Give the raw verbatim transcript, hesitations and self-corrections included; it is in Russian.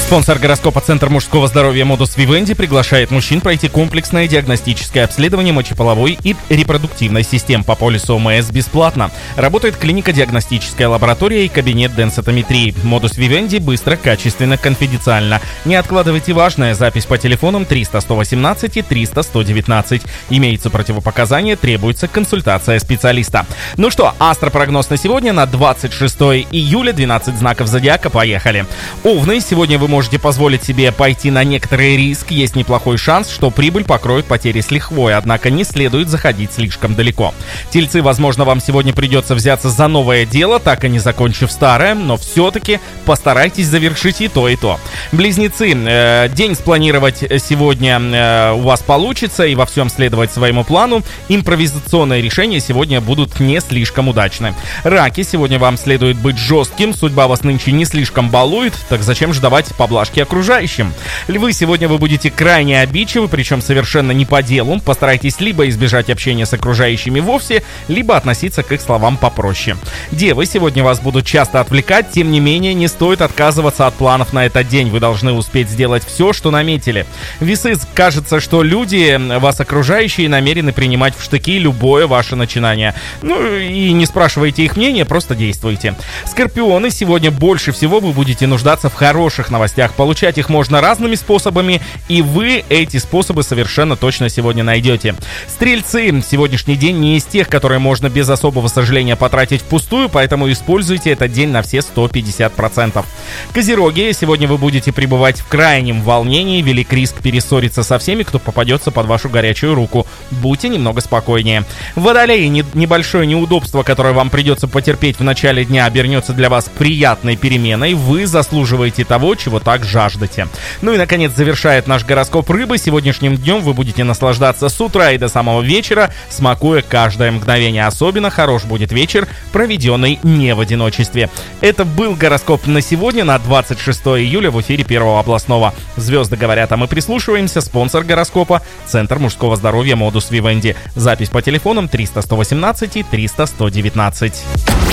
Спонсор гороскопа «Центр мужского здоровья» Modus Vivendi приглашает мужчин пройти комплексное диагностическое обследование мочеполовой и репродуктивной систем по полису ОМС бесплатно. Работает клиника, диагностическая лаборатория и кабинет денситометрии. Modus Vivendi быстро, качественно, конфиденциально. Не откладывайте важное. Запись по телефонам триста сто восемнадцать и триста сто девятнадцать. Имеются противопоказания, требуется консультация специалиста. Ну что, астропрогноз на сегодня на двадцать шестое июля, двенадцать знаков зодиака, поехали. Овны, сегодня вы можете позволить себе пойти на некоторый риск. Есть неплохой шанс, что прибыль покроет потери с лихвой, однако не следует заходить слишком далеко. Тельцы, возможно, вам сегодня придется взяться за новое дело, так и не закончив старое, но все-таки постарайтесь завершить и то, и то. Близнецы, э, день спланировать сегодня э, у вас получится и во всем следовать своему плану. Импровизационные решения сегодня будут не слишком удачны. Раки, сегодня вам следует быть жестким, судьба вас нынче не слишком балует, так зачем же давать поблажки окружающим? Львы, сегодня вы будете крайне обидчивы, причем совершенно не по делу. Постарайтесь либо избежать общения с окружающими вовсе, либо относиться к их словам попроще. Девы, сегодня вас будут часто отвлекать, тем не менее не стоит отказываться от планов на этот день. Вы должны успеть сделать все, что наметили. Весы, кажется, что люди, вас окружающие, намерены принимать в штыки любое ваше начинание. Ну и не спрашивайте их мнения, просто действуйте. Скорпионы, сегодня больше всего вы будете нуждаться в хороших новостях. Получать их можно разными способами, и вы эти способы совершенно точно сегодня найдете. Стрельцы, сегодняшний день не из тех, которые можно без особого сожаления потратить впустую, поэтому используйте этот день на все сто пятьдесят процентов. Козероги, сегодня вы будете пребывать в крайнем волнении, велик риск перессориться со всеми, кто попадется под вашу горячую руку. Будьте немного спокойнее. Водолеи, не, небольшое неудобство, которое вам придется потерпеть в начале дня, обернется для вас приятной переменой. Вы заслуживаете того, чего так жаждете. Ну и, наконец, завершает наш гороскоп Рыбы. Сегодняшним днем вы будете наслаждаться с утра и до самого вечера, смакуя каждое мгновение. Особенно хорош будет вечер, проведенный не в одиночестве. Это был гороскоп на сегодня, на двадцать шестое июля, в эфире Первого областного. Звезды говорят, а мы прислушиваемся. Спонсор гороскопа — Центр мужского здоровья Modus Vivendi. Запись по телефонам триста сто восемнадцать и триста сто девятнадцать.